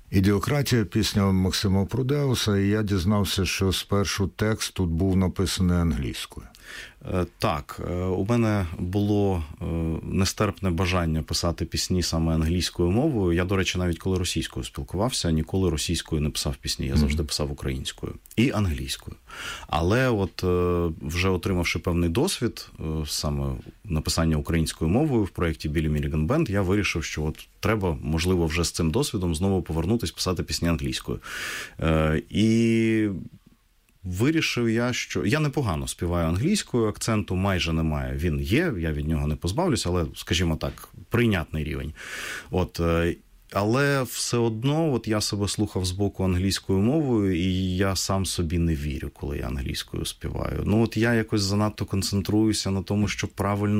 «Ідіократія» – пісня Максима Прудеуса, і я дізнався, що спершу текст тут був написаний англійською. Так, у мене було нестерпне бажання писати пісні саме англійською мовою. Я, до речі, навіть коли російською спілкувався, ніколи російською не писав пісні. Я завжди писав українською і англійською. Але от вже отримавши певний досвід саме написання українською мовою в проєкті «Білі Міліган Бенд», я вирішив, що от треба, можливо, вже з цим досвідом знову повернутися, писати пісні англійською. І вирішив я, що я непогано співаю англійською, акценту майже немає. Він є, я від нього не позбавлюся, але, скажімо так, прийнятний рівень. Але все одно от я себе слухав з боку англійською мовою, і я сам собі не вірю, коли я англійською співаю. От я якось занадто концентруюся на тому, щоб правильно